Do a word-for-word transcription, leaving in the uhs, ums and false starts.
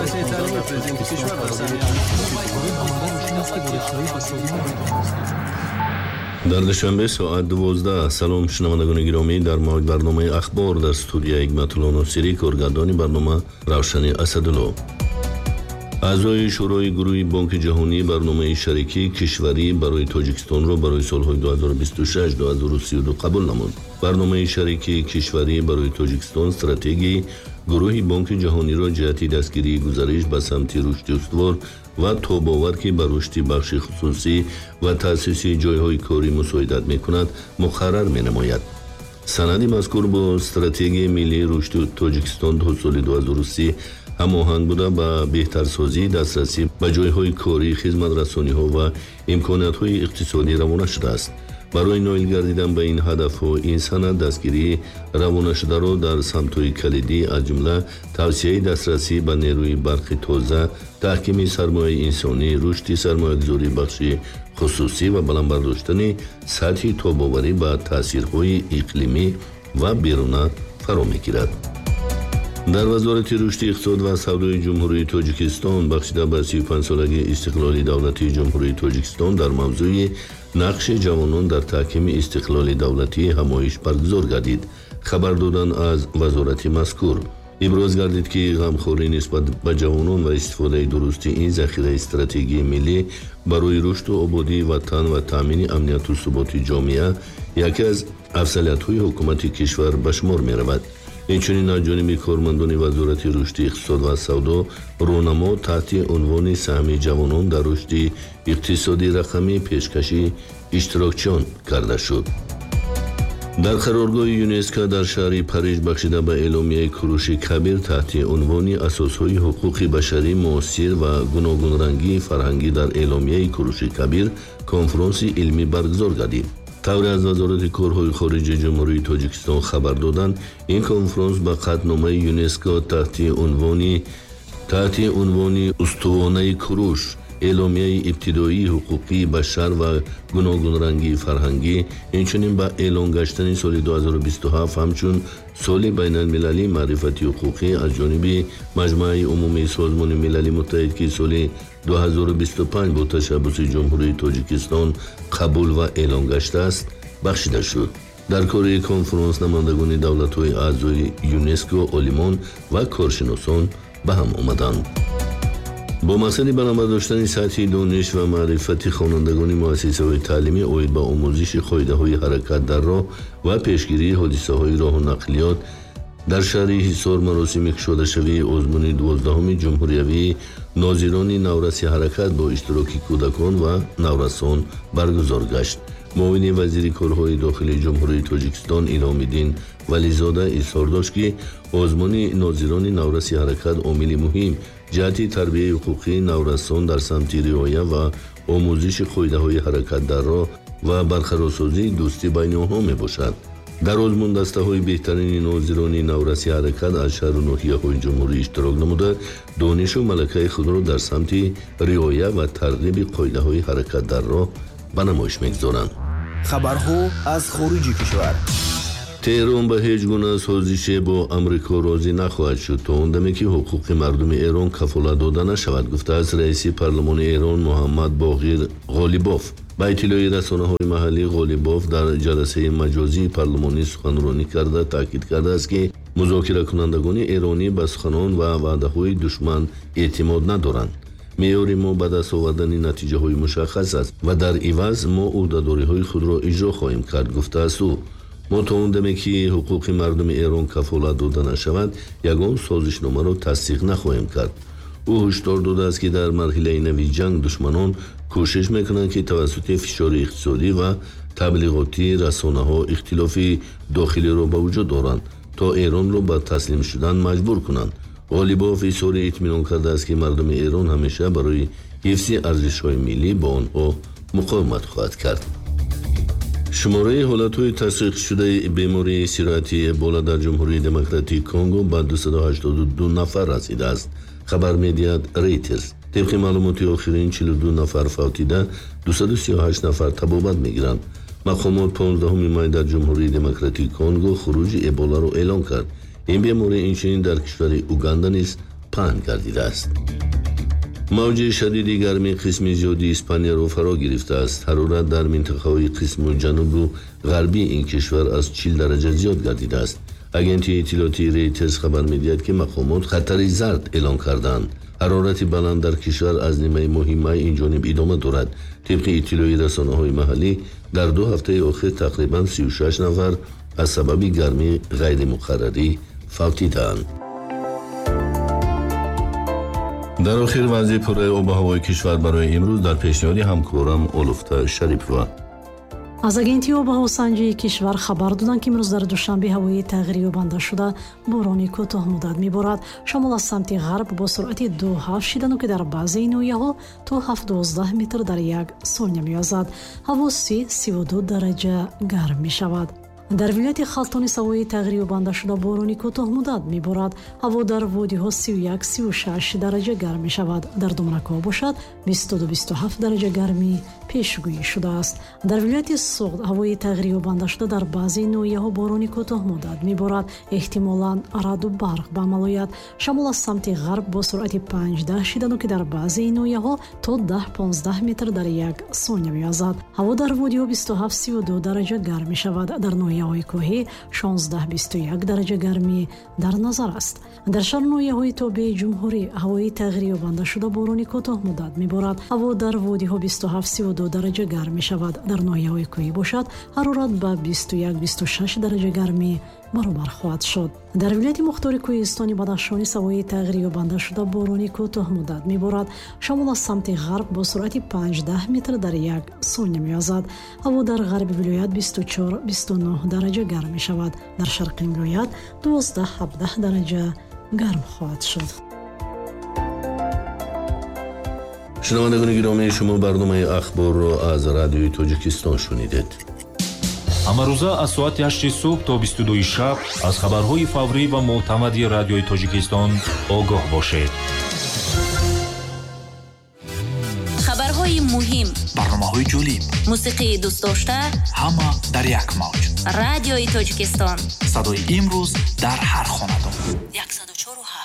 مؤسسه تعلیمی پرزیدنت کشور در در دوشنبه ساعت دوازده. سلام شنوندگان گرامی، در موعد برنامه اخبار در استودیو حکمت‌الله ناصری، کارگردانی برنامه روشن اسدالله. اعضای شورای گروه بانک جهانی برنامه شریکی کشوری برای تاجیکستان را برای سالهای دو هزار و بیست و شش تا دو هزار و سی و دو قبول نمود. برنامه شریکی کشوری برای تاجیکستان استراتژی گروه بانک جهانی را جهت دستگیری گزارش به سمت رشد استوار و توباور که به رشد بخش خصوصی و تأسیس جایهای کاری مساعدت می‌کند مقرر می‌نماید. سند مذکور با استراتژی ملی رشد تاجیکستان تا سال دو هزار و سی هماهنگ بوده با بهترسازی دسترسی به جایهای کاری، خدمت رسانی‌ها و امکانات‌های اقتصادی روانه شده است. برای نائل گردیدن به این هدف‌ها این سند دستگیری روانه شده را در سمت‌های کلیدی از جمله توسعه دسترسی به نیروی برق تازه، تحکیم سرمایه انسانی، رشد سرمایه‌گذاری بخش خصوصی و بلند برداشتن سطح تاب‌آوری به تأثیرهای اقلیمی و بیرونه فرا می‌گیرد. در وزارت رشد اقتصاد و سودای جمهوری تاجیکستان بخشیده به سی و پنج سالگی استقلال دولتی جمهوری تاجیکستان در موضوع نقش جوانان در تحکیم استقلال دولتی همایش برگزار گردید. خبر دادن از وزارت مذکور ابراز گردید که غمخواری نسبت به جوانان و استفاده درست این ذخیره استراتژی ملی برای رشد و آبادی وطن و تامین امنیت و ثبات جامعه یکی از افضلیت‌های حکومت کشور به شمار می‌رود. اینچنین از جانب کارمندان وزارت رشد اقتصاد و سودا راهنما تحت عنوان سهم جوانان در رشد اقتصادی رقمی پیشکشی اشتراکچیان کرده شد. در قرارگاه یونسکو در شهر پاریس بخشیده به اعلامیه کوروش کبیر تحت عنوان اساسهای حقوق بشری معاصر و گوناگون رنگی فرهنگی در اعلامیه کوروش کبیر کنفرانس علمی برگزار گردید. طور از وزارت کارهای خارجه جمهوری تاجیکستان خبر دادند این کنفرانس به قطعنامه یونسکو تحت عنوان تحت عنوان استوانه کوروش اعلامیه ابتدایی حقوقی بشر و گوناگون رنگی فرهنگی اینچنین به اعلان گشتن سال دو هزار و بیست و هفت همچون سال بین المللی معرفتی حقوقی از جانب مجمع عمومی سازمان ملل متحد که سال دو هزار و بیست و پنج با تشبث جمهوری تاجیکستان قبول و اعلان گشته است بخشیده شد. در کار کنفرانس نمایندگان دولت‌های اعضای یونسکو، عالمان و کارشناسان به هم آمدند. با مسئله برآمد داشتن سطح دانش و معرفت خوانندگان مؤسسه‌های تعلیمی عاید به آموزش قاعده‌های حرکت در راه و پیشگیری حادثه‌های راه و نقلیات در شهر حصار مراسم کشاده شوی آزمون دوازدهم جمهوری ناظران نورسی حرکت با اشتراک کودکان و نورسان برگزار گشت. معاون وزیر کارهای داخلی جمهوری تاجیکستان الهام‌الدین ولیزاده اظهار داشت که آزمون ناظران نورسی حرکت عامل مهم جهت تربیت حقوقی نورسان در سمت رعایت و آموزش قاعده‌های حرکت در راه و برقرارسازی دوستی بین آنها میباشد. در آزمون دسته‌های بهترین ناظران نورسی حرکت از شهر و ناحیه‌های جمهوری اشتراک نموده دانش و ملکه خود را در سمت رعایت و ترغیب قاعده‌های حرکت در راه به نمایش می‌گذارند. خبرها از خارج کشور. تهران به هیچ گونه سازش با آمریکا راضی نخواهد شد تا اندمی که حقوق مردم ایران کفالت داده نشود، گفته است رئیس پارلمان ایران محمد باقر غالیباف. با اطلاع رسانه‌های محلی غالیباف در جلسه مجازی پارلمانی سخنرانی کرده تاکید کرده است که مذاکره کنندگان ایرانی به سخنان و وعده‌های دشمن اعتماد ندارند. معیار ما به دست آوردن نتیجه‌های مشخص است و در عوض ما عهده‌داری‌های خود را اجرا خواهیم کرد، گفته است او. ما تا اندمی که حقوق مردم ایران کفالت داده نشود یگان سازشنامه را تصدیق نخواهیم کرد. او هشدار داده است که در مرحله نوی جنگ دشمنان کوشش میکنند که توسط فشار اقتصادی و تبلیغاتی رسانه‌ها اختلاف داخلی را به وجود دارند تا ایران را به تسلیم شدن مجبور کنند. غالیباف اظهار اطمینان کرده است که مردم ایران همیشه برای حفظ ارزش‌های ملی با آنها مقاومت خواهد کرد. شماره حالت‌های تصدیق شده بیماری سرطان ابولا در جمهوری دموکراتیک کنگو به دویست و هشتاد و دو نفر رسیده است. خبر می‌دهد ریترز. طبق معلومات آخرین چهل و دو نفر فوتیده، دویست و سی و هشت نفر تبابت می‌گیرند. مقامات پانزدهم مای در جمهوری دموکراتیک کنگو خروج ابولا را اعلان کرد. این بیماری اینچنین در کشور اوگاندا نیز پهن گردیده است. موج شدید گرمی قسم زیادی اسپانیا را فرا گرفته است. حرارت در منطقه‌های قسم جنوب و غربی این کشور از چهل درجه زیاد گردیده است. агентияи иттилоотии Reuters хабар медиҳад ки мақомот хатари зард эълон карданд. ҳарорати баланд дар кишвар аз нимаи моҳи май инҷониб идома дорад. тибқи иттилои расонаҳои маҳаллӣ дар ду ҳафтаи охир тақрибан сию шаш нафар аз сабаби гармии ғайримуқаррарӣ фавтиданд. дар охир вазъи пурраи обу ҳавои кишвар барои имрӯз дар пешниҳоди ҳамкорам Олуфта Шарипова. аз агентии обу ҳавосанҷии кишвар хабар доданд ки имрӯз дар душанбе ҳавои тағйирёбанда шуда борони кӯтоҳ муддат меборад. шамол аз самти ғарб бо суръати ду ҳафт шидану ки дар баъзеи ноҳияҳо то ҳафт дувоздаҳ метр дар як сония меёзад. ҳаво си сиву ду дараҷа гарм мешавад. дар вилояти халтонис ҳавои тағйирёбанда шуда борони кӯтоҳ муддат меборад. ҳаво дар водиҳо сиву як сиву шаш дараҷа гарм мешавад. дар домракҳо бошад бисту ду бисту ҳафт дараҷа гармӣ пешгӯӣ шудааст. дар вилояти суғд ҳавои тағйирёбанда шуда дар баъзеи ноҳияҳо борони кӯтоҳ муддат меборад. эҳтимолан раъду барқ ба амал ояд. шамол аз самти ғарб бо суръати панҷдаҳ шидану ки дар баъзеи ноҳияҳо то даҳ понздаҳ метр дар як сония меёзад. ҳаво дар водиҳо бисту ҳафт сиву ду дараҷа гарм мешавад. дар ноҳияҳои кӯҳӣ шонздаҳ бисту як дараҷа гармӣ дар назар аст. дар шаҳр ноҳияҳои тобеи ҷумҳурӣ ҳавои тағйирёбанда шуда борони кӯтоҳ муддат меборад. ҳаво дар водиҳо бисту ҳафт сиву ду дараҷа гарм мешавад. дар ноҳияҳои кӯҳӣ бошад ҳарорат ба бисту як бисту шаш дараҷа гармӣ баробар хоҳад шуд. дар вилояти мухтори кӯҳистони бадахшонӣ ҳавои тағйирёбанда шуда борони кӯтоҳ муддат меборад. шамол аз самти ғарб бо суръати панҷдаҳ метр дар як сония меёзад. ҳаво дар ғарби вилоят бисту чор бисту нӯҳ дараҷа гарм мешавад. дар шарқи вилоят дувоздаҳ ҳабдаҳ дараҷа гарм хоҳад шуд. шунавандагони гиромии шумо барномаи ахборро аз радиои тоҷикистон шунидед. ҳамарӯза аз соати ҳашти субҳ то бисту дуи шаб аз хабарҳои фаврӣ ва мӯътамади радиои Тоҷикистон огоҳ бошед. хабарҳои муҳим, барномаҳои ҷолиб, мусиқии дӯстдошта, ҳама дар як мавҷ. радиои Тоҷикистон, садои имрӯз дар ҳар хонадон. яксаду чору ҳафт